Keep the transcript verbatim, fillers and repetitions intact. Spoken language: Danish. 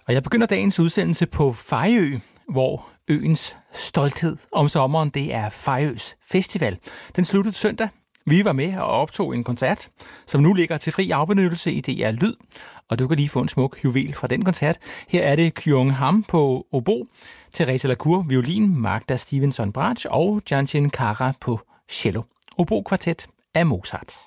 Og jeg begynder dagens udsendelse på Fejø, hvor øens stolthed om sommeren, det er Fejøs Festival. Den sluttede søndag. Vi var med og optog en koncert, som nu ligger til fri afbenyttelse i D R Lyd, og du kan lige få en smuk juvel fra den koncert. Her er det Kyung Ham på obo, Therese Lacour violin, Magda Stevenson bratsch og Janjin Kara på cello. Obo-kvartet af Mozart.